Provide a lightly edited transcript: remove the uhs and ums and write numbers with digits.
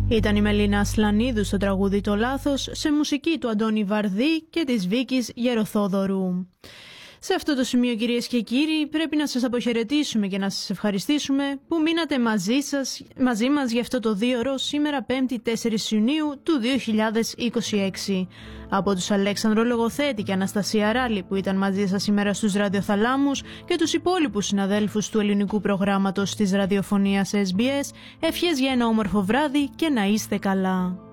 Ήταν η Μελίνα Ασλανίδου στο τραγούδι «Το Λάθος», σε μουσική του Αντώνη Βαρδί και της Βίκης Γεροθόδωρου. Σε αυτό το σημείο, κυρίες και κύριοι, πρέπει να σας αποχαιρετήσουμε και να σας ευχαριστήσουμε που μείνατε μαζί μας για αυτό το 2ωρο σήμερα 5η 4 Ιουνίου του 2026. Από τους Αλέξανδρο Λογοθέτη και Αναστασία Ράλη που ήταν μαζί σας σήμερα στους ραδιοθαλάμους και τους υπόλοιπους συναδέλφους του ελληνικού προγράμματος της ραδιοφωνίας SBS, ευχές για ένα όμορφο βράδυ και να είστε καλά.